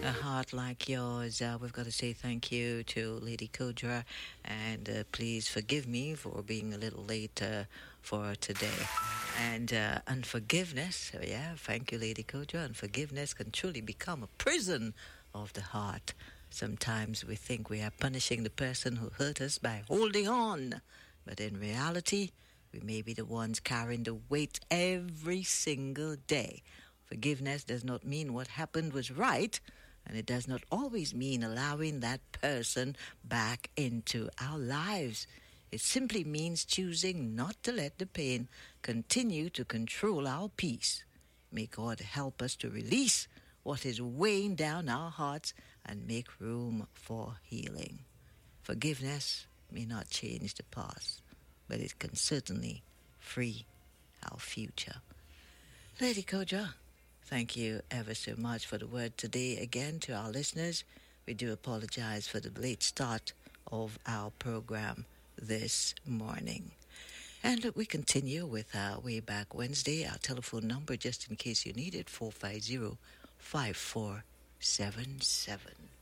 A heart like yours. We've got to say thank you to Lady Kodra, and please forgive me for being a little late for today. And unforgiveness, so yeah, thank you, Lady Kodra. Unforgiveness can truly become a prison of the heart. Sometimes we think we are punishing the person who hurt us by holding on, but in reality, we may be the ones carrying the weight every single day. Forgiveness does not mean what happened was right, and it does not always mean allowing that person back into our lives. It simply means choosing not to let the pain continue to control our peace. May God help us to release what is weighing down our hearts and make room for healing. Forgiveness may not change the past, but it can certainly free our future. Lady Kodra, thank you ever so much for the word today. Again, to our listeners, we do apologize for the late start of our program this morning. And we continue with our Way Back Wednesday. Our telephone number, just in case you need it, 450-5477.